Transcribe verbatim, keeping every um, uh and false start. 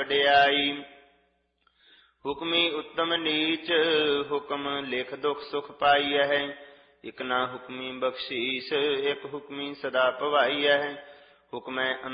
ਵਡਿਆਈ। ਹੁਕਮੀ ਉੱਤਮ ਨੀਚ ਹੁਕਮ ਲਿਖ ਦੁਖ ਸੁਖ ਪਾਈਐ। ਇਕ ਨਾ ਹੁਕਮੀ ਬਖਸ਼ੀਸ ਇਕ ਹੁਕਮੀ ਸਦਾ ਭਵਾਈਐ। ਹੁਕਮੈ